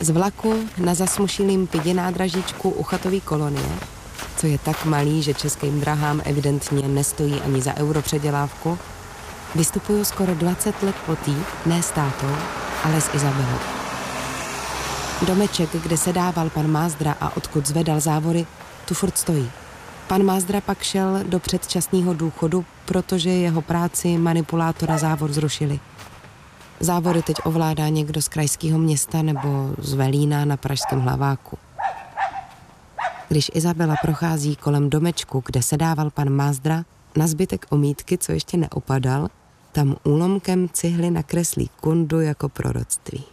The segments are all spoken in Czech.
Z vlaku na zasmušilým pidi nádražíčku u chatový kolonie, co je tak malý, že českým drahám evidentně nestojí ani za euro předělávku, vystupuju skoro 20 let potý, ne s tátou, ale s Izabelou. Domeček, kde se dával pan Mázdra a odkud zvedal závory, tu furt stojí. Pan Mázdra pak šel do předčasného důchodu, protože jeho práci manipulátora závor zrušili. Závory teď ovládá někdo z krajského města nebo z Velína na pražském Hlaváku. Když Izabela prochází kolem domečku, kde se dával pan Mázdra, na zbytek omítky, co ještě neopadal, tam úlomkem cihly nakreslí kundu jako proroctví.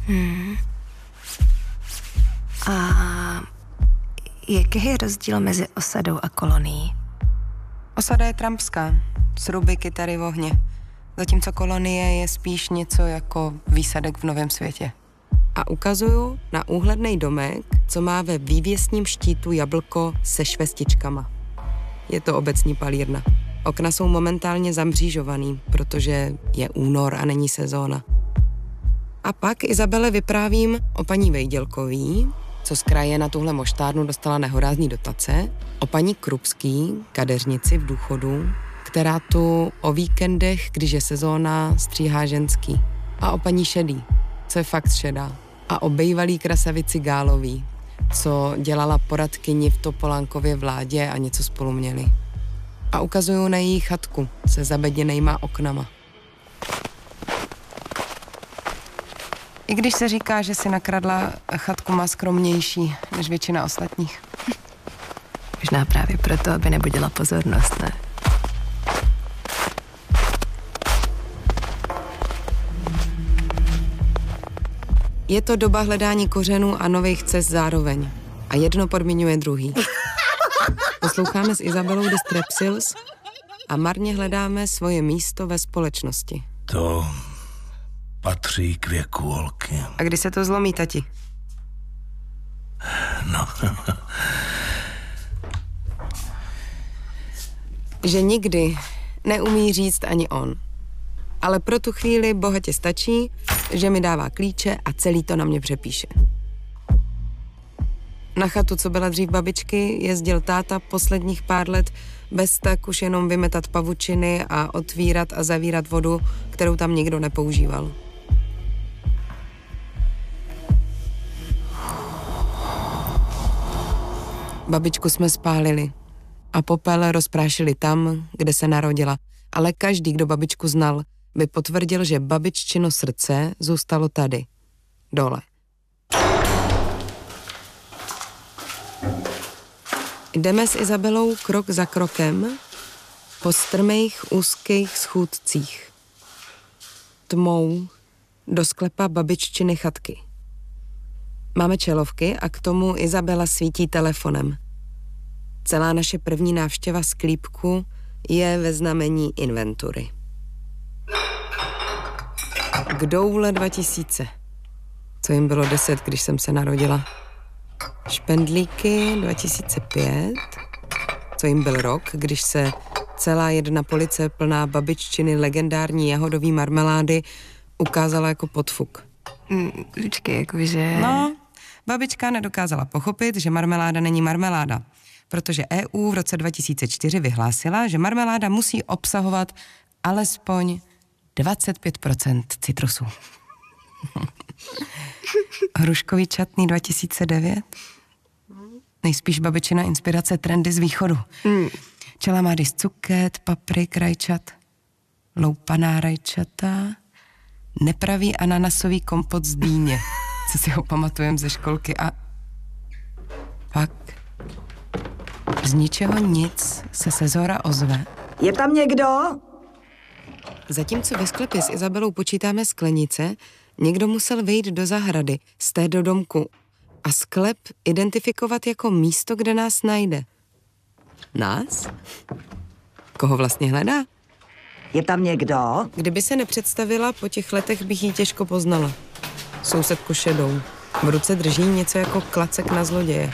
A jaký je rozdíl mezi osadou a kolonií? Osada je trampská, sruby, kytary, ohně. Zatímco kolonie je spíš něco jako výsadek v novém světě. A ukazuju na úhlednej domek, co má ve vývěsním štítu jablko se švestičkama. Je to obecní palírna. Okna jsou momentálně zamřížovaný, protože je únor a není sezóna. A pak Izabele vyprávím o paní Vejdělkový, co z kraje na tuhle moštárnu dostala nehorázný dotace, o paní Krupský, kadeřnici v důchodu, která tu o víkendech, když je sezóna, stříhá ženský. A o paní Šedý, co je fakt šedá. A o bejvalý krasavici Gálový, co dělala poradkyni v Topolánkově vládě a něco spolu měli. A ukazuju na její chatku se zabeděnejma oknama. I když se říká, že si nakradla, chatku má skromnější než většina ostatních. Možná právě proto, aby nebudila pozornost, ne? Je to doba hledání kořenů a nových cest zároveň. A jedno podmiňuje druhý. Posloucháme s Izabelou The Strepsils a marně hledáme svoje místo ve společnosti. To patří k věku holky. A kdy se to zlomí, tati? No. Že nikdy neumí říct ani on. Ale pro tu chvíli bohatě stačí, že mi dává klíče a celý to na mě přepíše. Na chatu, co byla dřív babičky, jezdil táta posledních pár let bez tak už jenom vymetat pavučiny a otvírat a zavírat vodu, kterou tam nikdo nepoužíval. Babičku jsme spálili a popel rozprášili tam, kde se narodila. Ale každý, kdo babičku znal, by potvrdil, že babiččino srdce zůstalo tady, dole. Jdeme s Izabelou krok za krokem po strmých, úzkých schůdcích. Tmou do sklepa babiččiny chatky. Máme čelovky a k tomu Izabela svítí telefonem. Celá naše první návštěva sklípku je ve znamení inventury. Kdoule 2000. Co jim bylo 10, když jsem se narodila. Špendlíky 2005. Co jim byl rok, když se celá jedna police plná babiččiny legendární jahodový marmelády ukázala jako podfuk. Počkej, jakože... No, babička nedokázala pochopit, že marmeláda není marmeláda, protože EU v roce 2004 vyhlásila, že marmeláda musí obsahovat alespoň 25% citrusů. Hruškový čatný 2009. Nejspíš babičina inspirace trendy z východu. Čelamády z cuket, paprik, rajčat, loupaná rajčata, nepravý ananasový kompot z dýně, co si ho pamatujem ze školky a pak z ničeho nic se zhora ozve. Je tam někdo? Zatímco ve sklepě s Izabelou počítáme sklenice, někdo musel vejít do zahrady, z té do domku a sklep identifikovat jako místo, kde nás najde. Nás? Koho vlastně hledá? Je tam někdo? Kdyby se nepředstavila, po těch letech bych ji těžko poznala. Sousedku Šedou. V ruce drží něco jako klacek na zloděje.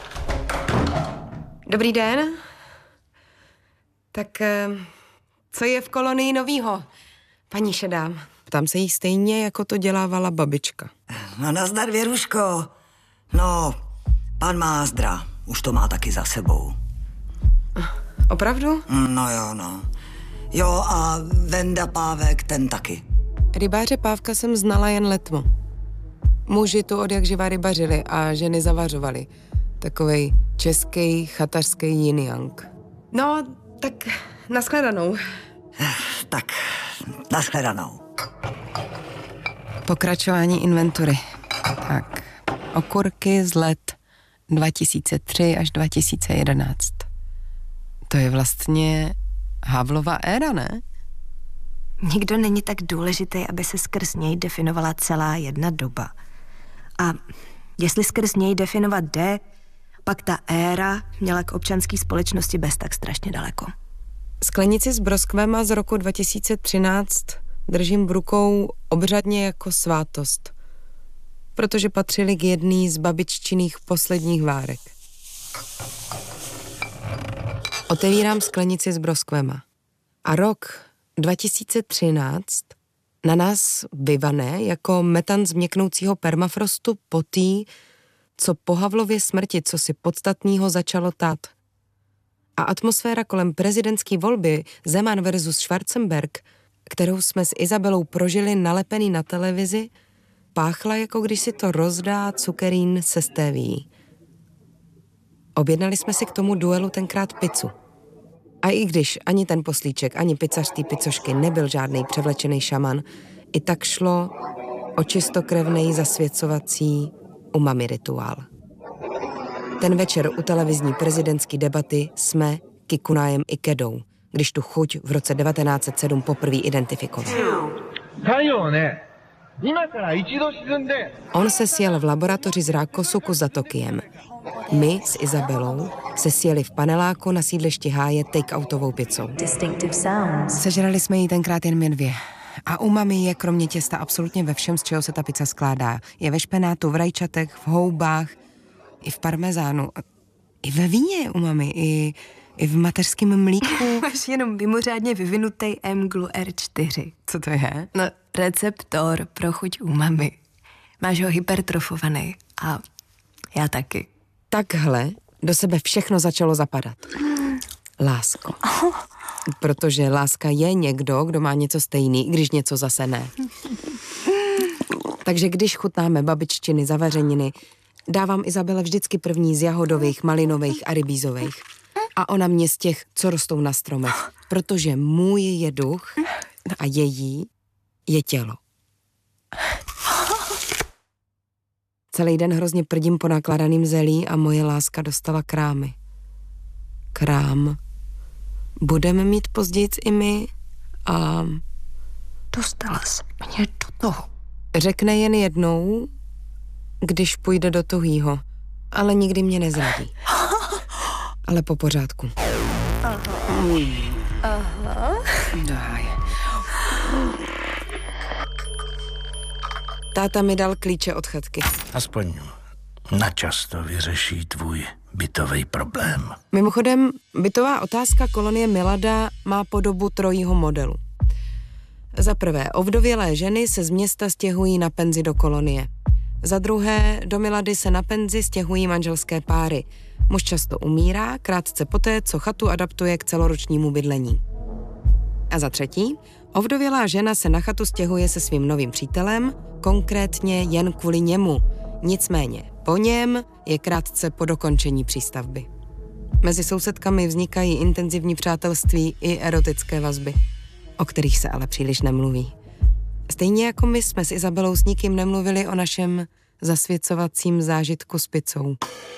Dobrý den. Tak co je v kolonii novýho, paní Šedá? Ptám se jí stejně, jako to dělávala babička. No nazdar, Věruško. No, pan Mázdra už to má taky za sebou. Opravdu? No jo, no. Jo, a Venda Pávek, ten taky. Rybáře Pávka jsem znala jen letmo. Muži tu odjakživa rybařili a ženy zavařovali. Takovej český chatařský yin-yang. No, tak nashledanou. Tak, nashledanou. Pokračování inventury. Tak, okurky z let 2003 až 2011. To je vlastně Havlova éra, ne? Nikdo není tak důležitý, aby se skrz něj definovala celá jedna doba. A jestli skrz něj definovat jde, pak ta éra měla k občanské společnosti bez tak strašně daleko. Sklenici s broskvema z roku 2013 držím v rukou obřadně jako svátost, protože patřili k jedný z babiččiných posledních várek. Otevírám sklenici s broskvema a rok 2013 na nás vyvane jako metan z měknoucího permafrostu potý, co po Havlově smrti, co si podstatnýho začalo tát. A atmosféra kolem prezidentské volby Zeman versus Schwarzenberg, kterou jsme s Izabelou prožili nalepený na televizi, páchla, jako když si to rozdá cukerín se stévií. Objednali jsme si k tomu duelu tenkrát pizzu. A i když ani ten poslíček, ani pizzař té pizzošky nebyl žádný převlečený šaman, i tak šlo o čistokrevnej zasvěcovací umami rituál. Ten večer u televizní prezidentské debaty jsme Kikunájem Ikedou, když tu chuť v roce 1907 poprvé identifikoval. On se sjel v laboratoři z Rákosuku za Tokiem. My s Izabelou se sjeli v paneláku na sídlišti Háje take-outovou pizzou. Sežrali jsme ji tenkrát jen my dvě. A umami je kromě těsta absolutně ve všem, z čeho se ta pizza skládá. Je ve špenátu, v rajčatech, v houbách, i v parmezánu, i ve víně je umami, i v mateřském mlíku. Máš jenom mimořádně vyvinutý Mglu R4. Co to je? No, receptor pro chuť umami. Máš ho hypertrofovaný a já taky. Takhle do sebe všechno začalo zapadat. Lásko. Protože láska je někdo, kdo má něco stejný, i když něco zase ne. Takže když chutnáme babiččiny, zavařeniny, dávám Izabele vždycky první z jahodových, malinových a rybízových. A ona mě z těch, co rostou na stromech. Protože můj je duch a její je tělo. Celý den hrozně prdím po nakládaným zelí a moje láska dostala krámy. Krám. Budeme mít později i my a... Dostala se mě do toho. Řekne jen jednou, když půjde do tuhýho, ale nikdy mě nezradí. Ale po pořádku. Aha. Daj. Táta mi dal klíče od chatky. Aspoň načas to vyřeší tvůj bytový problém. Mimochodem, bytová otázka kolonie Milada má podobu trojího modelu. Za prvé, ovdovělé ženy se z města stěhují na penzi do kolonie. Za druhé, do Milady se na penzi stěhují manželské páry. Muž často umírá, krátce poté, co chatu adaptuje k celoročnímu bydlení. A za třetí, ovdovělá žena se na chatu stěhuje se svým novým přítelem, konkrétně jen kvůli němu. Nicméně, po něm je krátce po dokončení přístavby. Mezi sousedkami vznikají intenzivní přátelství i erotické vazby, o kterých se ale příliš nemluví. Stejně jako my jsme s Izabelou s nikým nemluvili o našem zasvěcovacím zážitku s pizzou.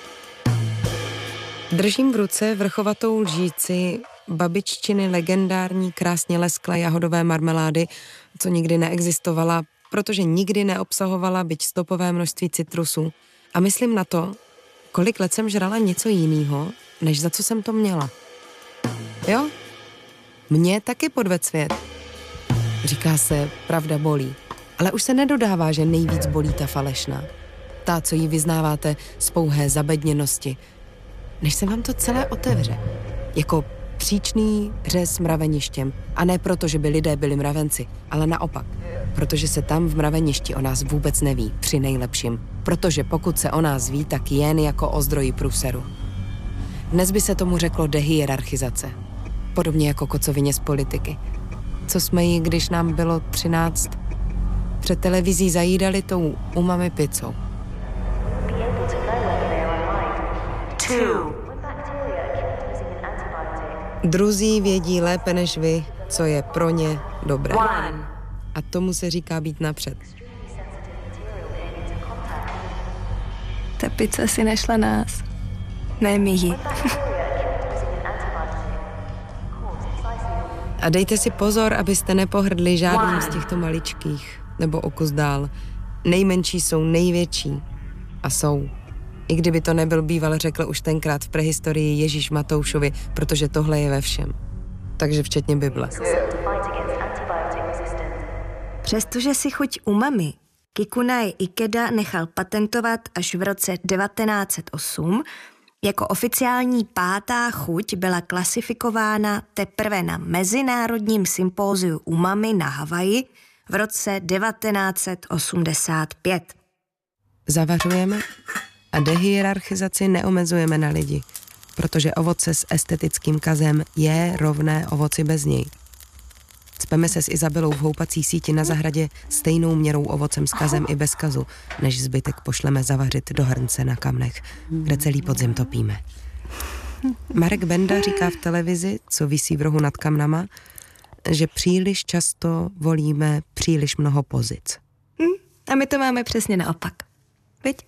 Držím v ruce vrchovatou lžíci babiččiny legendární krásně lesklé jahodové marmelády, co nikdy neexistovala, protože nikdy neobsahovala byť stopové množství citrusů. A myslím na to, kolik let jsem žrala něco jiného, než za co jsem to měla. Jo? Mě taky podved svět. Říká se, pravda bolí. Ale už se nedodává, že nejvíc bolí ta falešná. Ta, co jí vyznáváte z pouhé zabedněnosti. Než se vám to celé otevře. Jako Příčný řez mraveništěm. A ne proto, že by lidé byli mravenci, ale naopak. Protože se tam v mraveništi o nás vůbec neví, při nejlepším. Protože pokud se o nás ví, tak jen jako o zdroji průseru. Dnes by se tomu řeklo dehierarchizace. Podobně jako kocovině z politiky. Co jsme jí, když nám bylo 13, před televizí zajídali tou umami pizzou. Druzí vědí lépe než vy, co je pro ně dobré. A tomu se říká být napřed. Ta pizza si našla nás. Ne my ji. A dejte si pozor, abyste nepohrdli žádným z těchto maličkých, nebo o kus dál. Nejmenší jsou největší. A jsou. I kdyby to nebyl býval, řekl už tenkrát v prehistorii Ježíš Matoušovi, protože tohle je ve všem. Takže včetně Bible. Přestože si chuť umami Kikunae Ikeda nechal patentovat až v roce 1908, jako oficiální pátá chuť byla klasifikována teprve na Mezinárodním sympóziu umami na Havaji v roce 1985. Zavařujeme a dehierarchizaci neomezujeme na lidi, protože ovoce s estetickým kazem je rovné ovoci bez něj. Cpeme se s Izabelou v houpací síti na zahradě stejnou měrou ovocem s kazem i bez kazu, než zbytek pošleme zavařit do hrnce na kamnech, kde celý podzim topíme. Marek Benda říká v televizi, co visí v rohu nad kamnama, že příliš často volíme příliš mnoho pozic. A my to máme přesně naopak. Viď?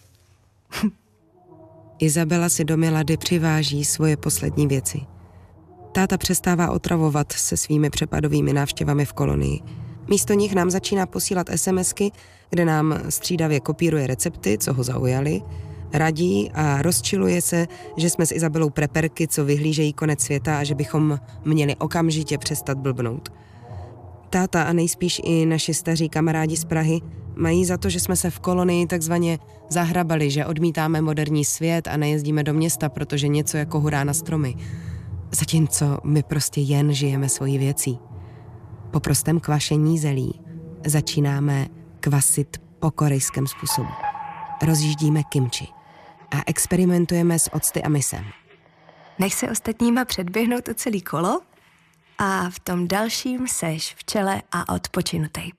Izabela si do Milady přiváží svoje poslední věci. Táta přestává otravovat se svými přepadovými návštěvami v kolonii. Místo nich nám začíná posílat SMSky, kde nám střídavě kopíruje recepty, co ho zaujaly, radí a rozčiluje se, že jsme s Izabelou preperky, co vyhlížejí konec světa a že bychom měli okamžitě přestat blbnout. Táta a nejspíš i naši staří kamarádi z Prahy mají za to, že jsme se v kolonii takzvaně zahrabali, že odmítáme moderní svět a nejezdíme do města, protože něco jako hurá na stromy. Zatímco my prostě jen žijeme svojí věcí. Po prostém kvašení zelí začínáme kvasit po korejském způsobu. Rozjíždíme kimči a experimentujeme s octy a misem. Nech se ostatníma předběhnout o celý kolo a v tom dalším seš v čele a odpočinutej.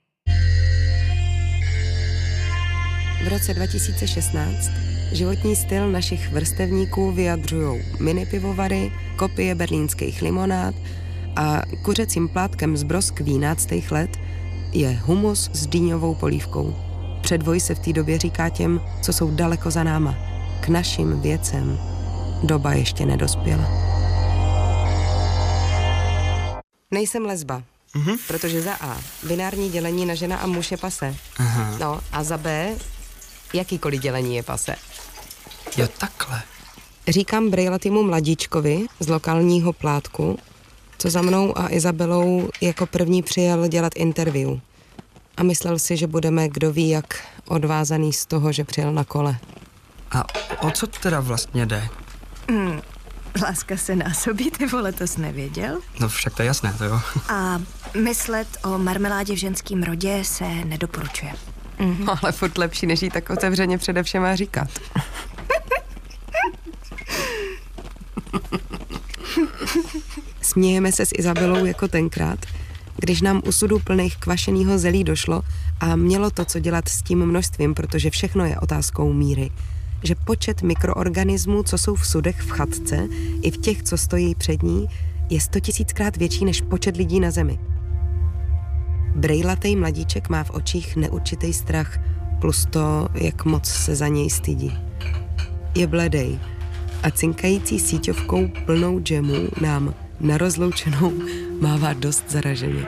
V roce 2016 životní styl našich vrstevníků vyjadřují mini pivovary, kopie berlínských limonád a kuřecím plátkem z broskví náctých let je humus s dýňovou polívkou. Předvoj se v té době říká těm, co jsou daleko za náma. K našim věcem doba ještě nedospěla. Nejsem lesba, protože za A binární dělení na žena a muž je pase. Aha. No a za B jakýkoliv dělení je pase. Jo, takhle. Říkám brejlatýmu mladíčkovi z lokálního plátku, co za mnou a Izabelou jako první přijel dělat interview. A myslel si, že budeme kdo ví jak odvázaný z toho, že přijel na kole. A o co teda vlastně jde? Láska se násobí, ty vole, to jsi nevěděl? No však to je jasné, to jo. A myslet o marmeládě v ženském rodě se nedoporučuje. Ale furt lepší, než jí tak otevřeně především má říkat. Smějeme se s Izabelou jako tenkrát, když nám u sudu plných kvašenýho zelí došlo a mělo to, co dělat s tím množstvím, protože všechno je otázkou míry. Že počet mikroorganismů, co jsou v sudech v chatce, i v těch, co stojí před ní, je 100 000krát větší než počet lidí na zemi. Brejlatej mladíček má v očích neurčitý strach, plus to, jak moc se za něj stydí. Je bledej a cinkající síťovkou plnou džemů nám na rozloučenou mává dost zaraženě.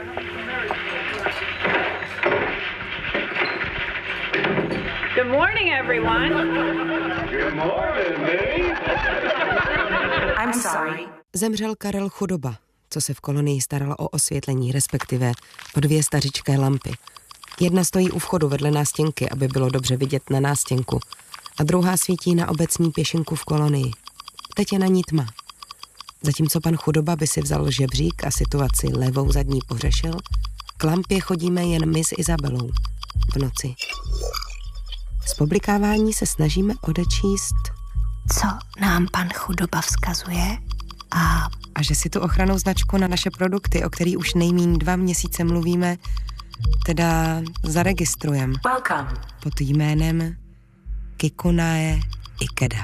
Good morning, everyone. Good morning, baby. I'm sorry. Zemřel Karel Chudoba, co se v kolonii starala o osvětlení, respektive o 2 stařičké lampy. Jedna stojí u vchodu vedle nástěnky, aby bylo dobře vidět na nástěnku, a druhá svítí na obecní pěšinku v kolonii. Teď je na ní tma. Zatímco pan Chudoba by si vzal žebřík a situaci levou zadní pořešil, k lampě chodíme jen my s Izabelou v noci. Z publikávání se snažíme odečíst, Co nám pan Chudoba vzkazuje a že si tu ochrannou značku na naše produkty, o který už nejmíň 2 měsíce mluvíme, teda zaregistrujeme Welcome. pod jménem Kikunae Ikeda.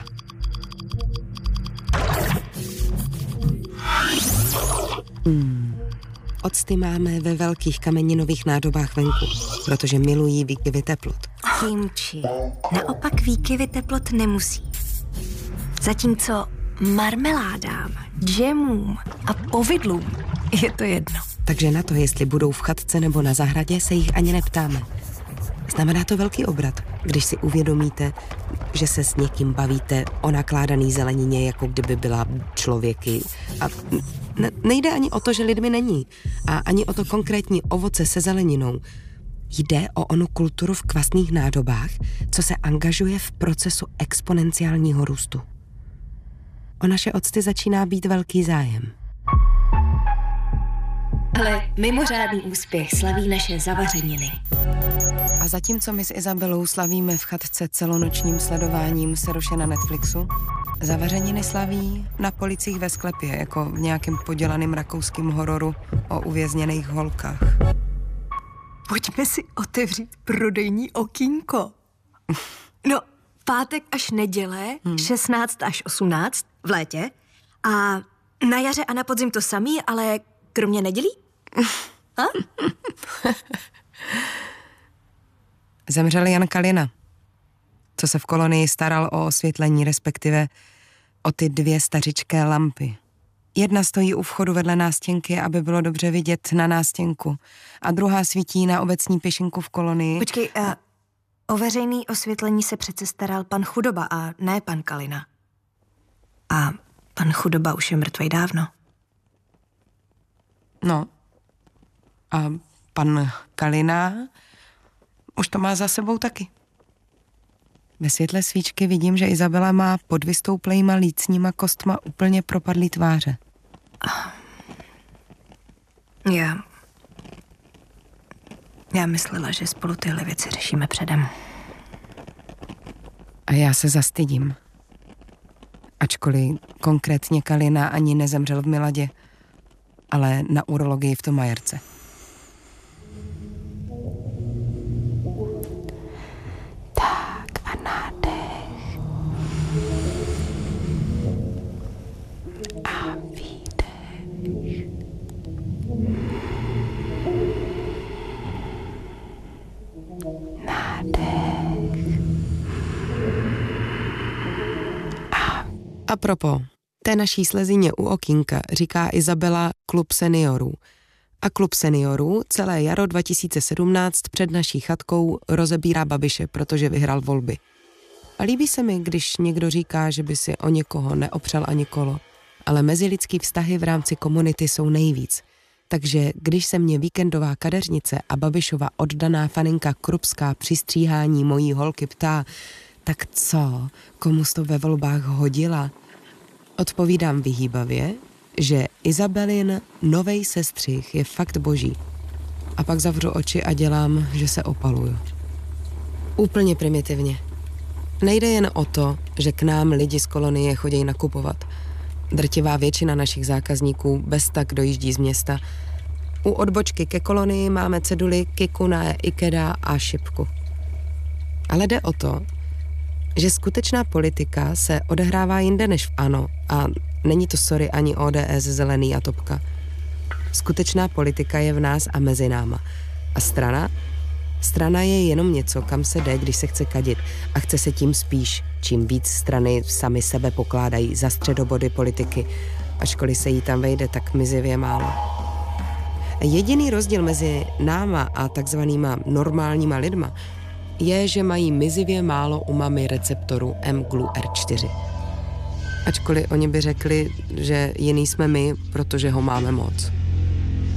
Octy máme ve velkých kameninových nádobách venku, protože milují výkyvy teplot. kimči. Naopak výkyvy teplot nemusí. Zatímco marmeládám, džemům a povidlům je to jedno. Takže na to, jestli budou v chatce nebo na zahradě, se jich ani neptáme. Znamená to velký obrat, když si uvědomíte, že se s někým bavíte o nakládaný zelenině, jako kdyby byla člověky. A nejde ani o to, že lidmi není. A ani o to konkrétní ovoce se zeleninou. Jde o onu kulturu v kvasných nádobách, co se angažuje v procesu exponenciálního růstu. O naše octy začíná být velký zájem. Ale mimořádný úspěch slaví naše zavařeniny. A zatímco my s Izabelou slavíme v chatce celonočním sledováním Seroše na Netflixu, zavařeniny slaví na policích ve sklepě, jako v nějakém podělaném rakouském hororu o uvězněných holkách. Pojďme si otevřít prodejní okýnko. No, pátek až neděle, 16 až 18 v létě. A na jaře a na podzim to samý, ale kromě nedělí? Zemřel Jan Kalina, co se v kolonii staral o osvětlení, respektive o ty 2 stařičké lampy. Jedna stojí u vchodu vedle nástěnky, aby bylo dobře vidět na nástěnku, a druhá svítí na obecní pěšinku v kolonii. Počkej, o veřejný osvětlení se přece staral pan Chudoba a ne pan Kalina. A pan Chudoba už je mrtvej dávno. No. A pan Kalina už to má za sebou taky. Ve světle svíčky vidím, že Izabela má pod vystouplejma lícníma kostma úplně propadlý tváře. Já myslela, že spolu tyhle věci řešíme předem. A já se zastydím. Ačkoliv konkrétně Kalina ani nezemřel v Miladě, ale na urologii v Tomajerce. Tak a nádech. A výdech. Nádech. A propos, té naší slezině u okýnka říká Izabela klub seniorů. A klub seniorů celé jaro 2017 před naší chatkou rozebírá Babiše, protože vyhrál volby. A líbí se mi, když někdo říká, že by si o někoho neopřel ani kolo, ale mezilidský vztahy v rámci komunity jsou nejvíc. Takže když se mě víkendová kadeřnice a Babišova oddaná faninka Krupská při stříhání mojí holky ptá, tak co, komu to ve volbách hodila? Odpovídám vyhýbavě, že Izabelin novej sestřih je fakt boží. A pak zavřu oči a dělám, že se opaluju. Úplně primitivně. Nejde jen o to, že k nám lidi z kolonie chodí nakupovat. Drtivá většina našich zákazníků bez tak dojíždí z města. U odbočky ke kolonii máme ceduly Kikunae Ikeda a šipku. Ale jde o to, že skutečná politika se odehrává jinde než v ANO a není to sorry ani ODS, Zelený a Topka. Skutečná politika je v nás a mezi náma. A strana je jenom něco, kam se jde, když se chce kadit a chce se tím spíš, čím víc strany sami sebe pokládají za středobody politiky, ačkoliv se jí tam vejde tak mizivě málo. Jediný rozdíl mezi náma a takzvanýma normálníma lidma je, že mají mizivě málo umami receptoru mGlu-R4. Ačkoliv oni by řekli, že jiný jsme my, protože ho máme moc.